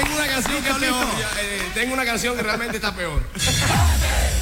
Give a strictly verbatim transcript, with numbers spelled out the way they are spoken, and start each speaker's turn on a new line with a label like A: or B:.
A: tengo una canción que es peor. Eh, tengo una canción que realmente está peor.